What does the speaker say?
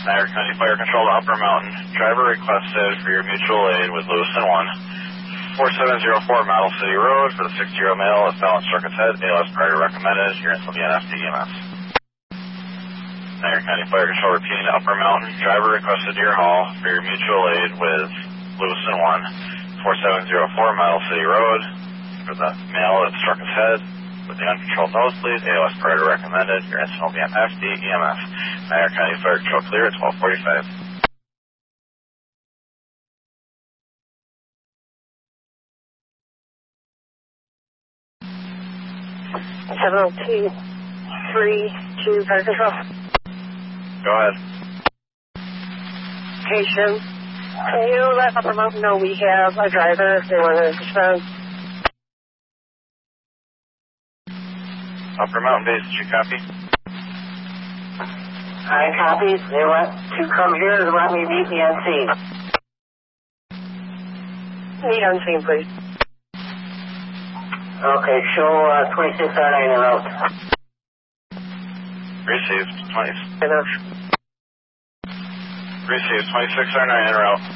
Niagara County Fire Control to Upper Mountain. Driver requested for your mutual aid with Lewiston 1. 4704 Model City Road for the 60-year-old male with balance struck his head. ALS priority recommended. Units will be on FDEMS. Niagara County Fire Control repeating to Upper Mountain. Driver requested to your hall for your mutual aid with Lewiston 1. 4704 Model City Road for the male that struck his head with the uncontrolled nosebleed. ALS priority recommended. Your incident will be on FDEMS. Niagara County Fire Control clear at 1245. 70232 Fire Control. Go ahead. Patient, can you let Upper Mountain know we have a driver if they want to respond? Upper Mountain Base, did you copy? I copied. They want to come here. They want me to meet me on scene. Meet on scene, please. Okay, show 26R9 en route. Received. Enough. Received. 26R9 en route.